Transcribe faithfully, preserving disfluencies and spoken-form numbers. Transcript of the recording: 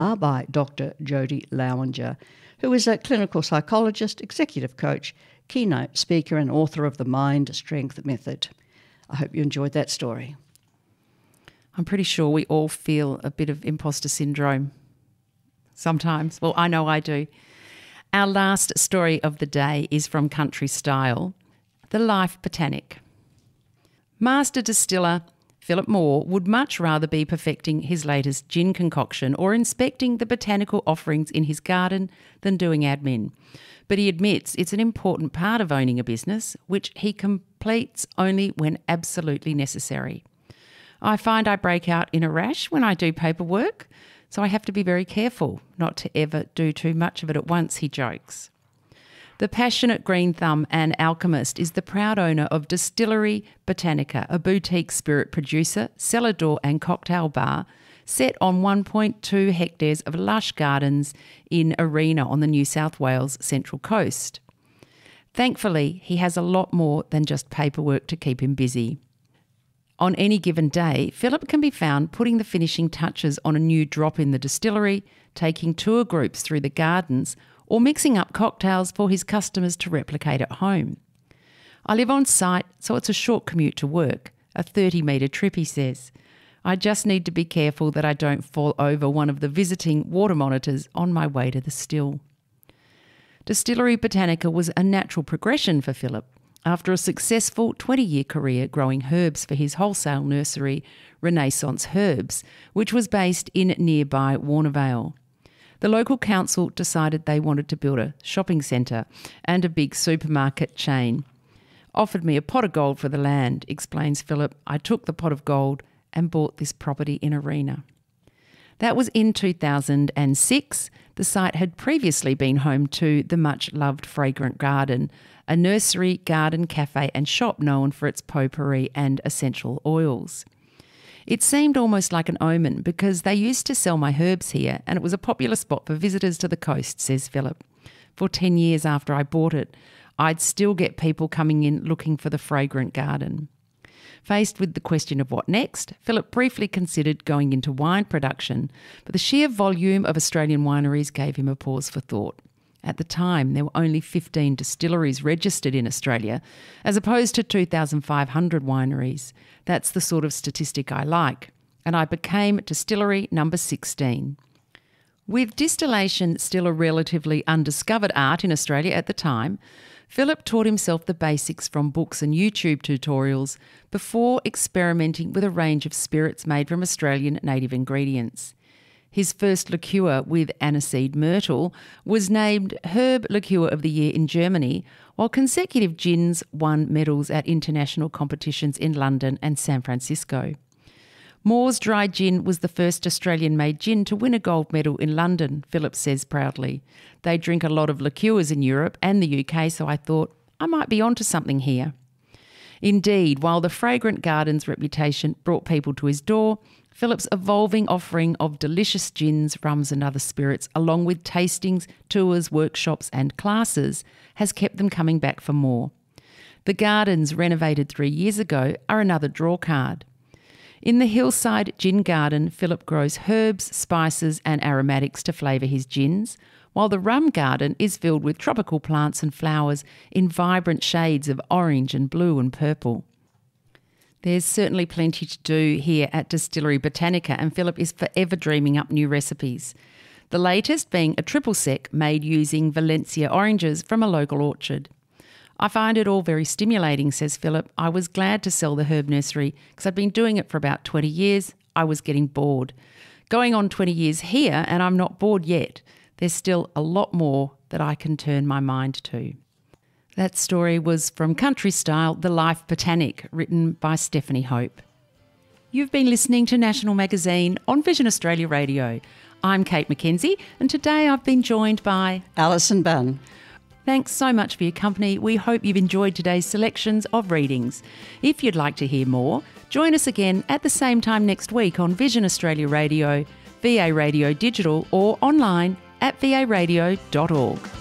are by Doctor Jody Lowinger, who is a clinical psychologist, executive coach, keynote speaker and author of the Mind Strength Method. I hope you enjoyed that story. I'm pretty sure we all feel a bit of imposter syndrome sometimes. Well, I know I do. Our last story of the day is from Country Style, The Life Botanic. Master distiller Philip Moore would much rather be perfecting his latest gin concoction or inspecting the botanical offerings in his garden than doing admin. But he admits it's an important part of owning a business, which he completes only when absolutely necessary. I find I break out in a rash when I do paperwork, so I have to be very careful not to ever do too much of it at once, he jokes. The passionate green thumb and alchemist is the proud owner of Distillery Botanica, a boutique spirit producer, cellar door and cocktail bar set on one point two hectares of lush gardens in Arena on the New South Wales Central Coast. Thankfully, he has a lot more than just paperwork to keep him busy. On any given day, Philip can be found putting the finishing touches on a new drop in the distillery, taking tour groups through the gardens, or mixing up cocktails for his customers to replicate at home. I live on site, so it's a short commute to work, a thirty metre trip, he says. I just need to be careful that I don't fall over one of the visiting water monitors on my way to the still. Distillery Botanica was a natural progression for Philip after a successful twenty-year career growing herbs for his wholesale nursery, Renaissance Herbs, which was based in nearby Warnervale. The local council decided they wanted to build a shopping centre and a big supermarket chain. Offered me a pot of gold for the land, explains Philip. I took the pot of gold and bought this property in Arena. That was in two thousand six. The site had previously been home to the much-loved Fragrant Garden, a nursery, garden, cafe and shop known for its potpourri and essential oils. It seemed almost like an omen because they used to sell my herbs here and it was a popular spot for visitors to the coast, says Philip. For ten years after I bought it, I'd still get people coming in looking for the Fragrant Garden. Faced with the question of what next, Philip briefly considered going into wine production, but the sheer volume of Australian wineries gave him a pause for thought. At the time, there were only fifteen distilleries registered in Australia, as opposed to two thousand five hundred wineries. That's the sort of statistic I like, and I became distillery number sixteen. With distillation still a relatively undiscovered art in Australia at the time, Philip taught himself the basics from books and YouTube tutorials before experimenting with a range of spirits made from Australian native ingredients. His first liqueur with aniseed myrtle was named Herb Liqueur of the Year in Germany, while consecutive gins won medals at international competitions in London and San Francisco. Moore's Dry Gin was the first Australian-made gin to win a gold medal in London, Philip says proudly. They drink a lot of liqueurs in Europe and the U K, so I thought I might be onto something here. Indeed, while the Fragrant Garden's reputation brought people to his door, Philip's evolving offering of delicious gins, rums and other spirits, along with tastings, tours, workshops and classes, has kept them coming back for more. The gardens, renovated three years ago, are another draw card. In the Hillside Gin Garden, Philip grows herbs, spices and aromatics to flavour his gins, while the Rum Garden is filled with tropical plants and flowers in vibrant shades of orange and blue and purple. There's certainly plenty to do here at Distillery Botanica, and Philip is forever dreaming up new recipes. The latest being a triple sec made using Valencia oranges from a local orchard. I find it all very stimulating, says Philip. I was glad to sell the herb nursery because I'd been doing it for about twenty years. I was getting bored. Going on twenty years here and I'm not bored yet. There's still a lot more that I can turn my mind to. That story was from Country Style, The Life Botanic, written by Stephanie Hope. You've been listening to National Magazine on Vision Australia Radio. I'm Kate McKenzie, and today I've been joined by Alison Bunn. Thanks so much for your company. We hope you've enjoyed today's selections of readings. If you'd like to hear more, join us again at the same time next week on Vision Australia Radio, V A Radio Digital, or online at v a radio dot org.